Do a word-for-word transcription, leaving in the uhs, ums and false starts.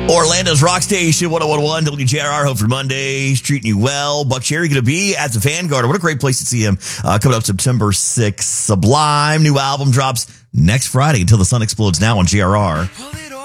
Orlando's Rock Station, one oh one point one W J R R. Hope for Mondays, treating you well. Buck Cherry going to be at the Vanguard. What a great place to see him uh, coming up September sixth. Sublime new album drops next Friday. Until the Sun Explodes Now on J R R.